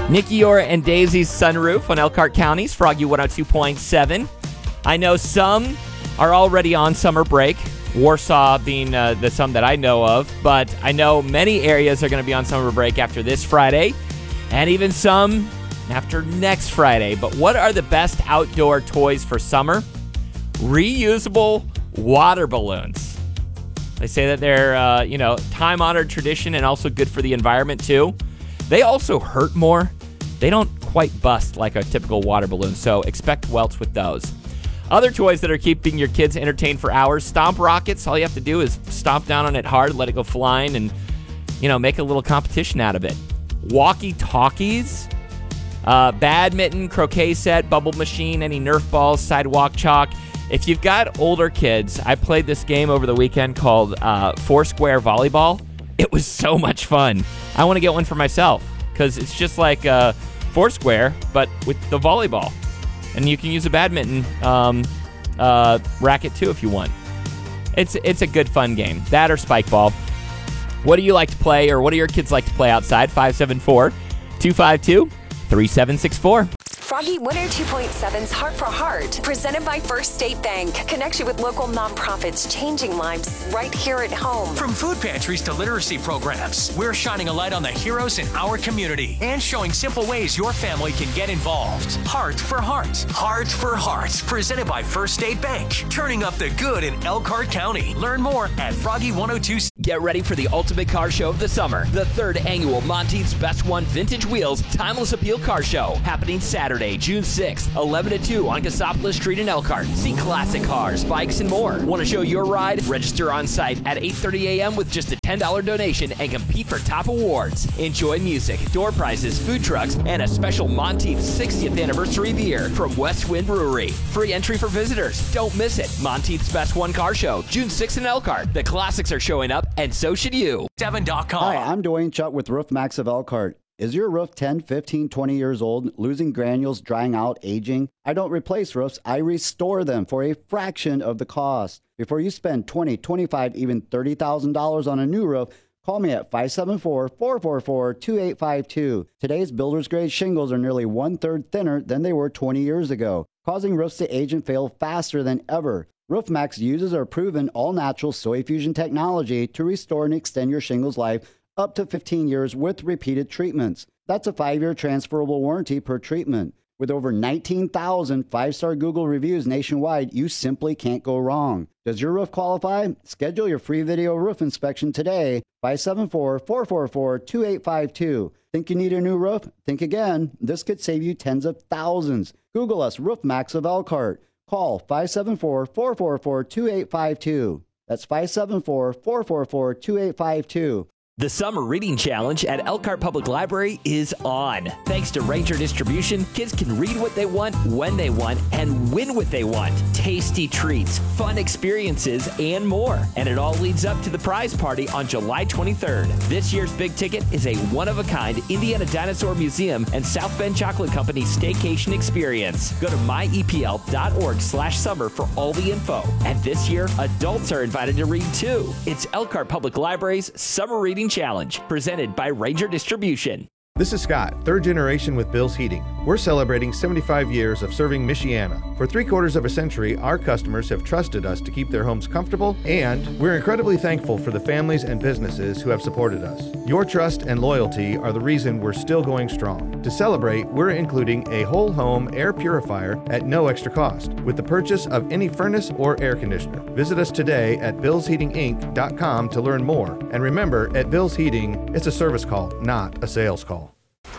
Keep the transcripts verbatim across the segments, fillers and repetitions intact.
Nikki Orr and Daisy's Sunroof on Elkhart County's Froggy one oh two point seven. I know some are already on summer break, Warsaw being uh, the some that I know of, but I know many areas are going to be on summer break after this Friday, and even some after next Friday. But what are the best outdoor toys for summer? Reusable water balloons. They say that they're, uh, you know, time-honored tradition and also good for the environment, too. They also hurt more. They don't quite bust like a typical water balloon, so expect welts with those. Other toys that are keeping your kids entertained for hours, stomp rockets. All you have to do is stomp down on it hard, let it go flying, and, you know, make a little competition out of it. Walkie-talkies. Uh, badminton, croquet set, bubble machine, any Nerf balls, sidewalk chalk. If you've got older kids, I played this game over the weekend called uh, Foursquare Volleyball. It was so much fun. I want to get one for myself because it's just like uh, Foursquare, but with the volleyball. And you can use a badminton um, uh, racket too if you want. It's it's a good fun game. That or spike ball. What do you like to play, or what do your kids like to play outside? five seven four, two five two, three seven six four. Froggy one oh two point seven's Heart for Heart, presented by First State Bank. Connection with local nonprofits, changing lives right here at home. From food pantries to literacy programs, we're shining a light on the heroes in our community and showing simple ways your family can get involved. Heart for Heart. Heart for Heart, presented by First State Bank. Turning up the good in Elkhart County. Learn more at Froggy one oh two. Get ready for the ultimate car show of the summer. The third annual Monteith's Best One Vintage Wheels Timeless Appeal Car Show, happening Saturday, June sixth, eleven to two on Cassopolis Street in Elkhart. See classic cars, bikes, and more. Want to show your ride? Register on site at eight thirty a.m. with just a ten dollars donation and compete for top awards. Enjoy music, door prizes, food trucks, and a special Monteith's sixtieth anniversary beer from West Wind Brewery. Free entry for visitors. Don't miss it. Monteith's Best One Car Show, June sixth in Elkhart. The classics are showing up, and so should you. seven dot com. Hi, I'm Dwayne Chuck with Roof Max of Elkhart. Is your roof ten, fifteen, twenty years old, losing granules, drying out, aging? I don't replace roofs, I restore them for a fraction of the cost. Before you spend twenty thousand dollars, twenty-five thousand dollars, even thirty thousand dollars on a new roof, call me at five seven four, four four four, two eight five two. Today's builder's grade shingles are nearly one-third thinner than they were twenty years ago, causing roofs to age and fail faster than ever. RoofMax uses our proven all-natural Soil Fusion technology to restore and extend your shingles life up to fifteen years with repeated treatments. That's a five-year transferable warranty per treatment. With over nineteen thousand five-star Google reviews nationwide, you simply can't go wrong. Does your roof qualify? Schedule your free video roof inspection today. five seven four, four four four, two eight five two. Think you need a new roof? Think again. This could save you tens of thousands. Google us, RoofMax of Elkhart. Call five seven four, four four four, two eight five two. That's five seven four, four four four, two eight five two. The Summer Reading Challenge at Elkhart Public Library is on. Thanks to Ranger Distribution, kids can read what they want, when they want, and win what they want. Tasty treats, fun experiences, and more. And it all leads up to the prize party on July twenty-third. This year's big ticket is a one-of-a-kind Indiana Dinosaur Museum and South Bend Chocolate Company staycation experience. Go to my e p l dot org slash summer for all the info. And this year, adults are invited to read too. It's Elkhart Public Library's Summer Reading Challenge, presented by Ranger Distribution. This is Scott, third generation with Bill's Heating. We're celebrating seventy-five years of serving Michiana. For three quarters of a century, our customers have trusted us to keep their homes comfortable, and we're incredibly thankful for the families and businesses who have supported us. Your trust and loyalty are the reason we're still going strong. To celebrate, we're including a whole home air purifier at no extra cost with the purchase of any furnace or air conditioner. Visit us today at bills heating inc dot com to learn more. And remember, at Bill's Heating, it's a service call, not a sales call.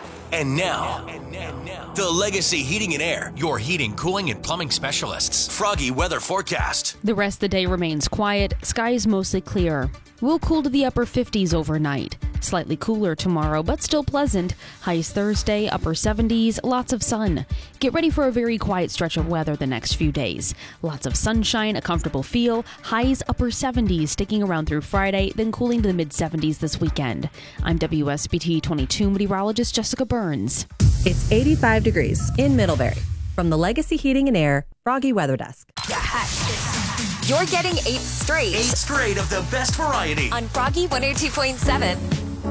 And now, and now, now, the Legacy Heating and Air, your heating, cooling, and plumbing specialists. Froggy weather forecast. The rest of the day remains quiet. Skies mostly clear. We'll cool to the upper fifties overnight. Slightly cooler tomorrow, but still pleasant. Highs Thursday, upper seventies, lots of sun. Get ready for a very quiet stretch of weather the next few days. Lots of sunshine, a comfortable feel. Highs upper seventies, sticking around through Friday, then cooling to the mid seventies this weekend. I'm W S B T twenty-two meteorologist Jessica Burns. It's eighty-five degrees in Middlebury. From the Legacy Heating and Air Froggy Weather Desk. You're getting eight straight. Eight straight of the best variety. On Froggy one oh two point seven.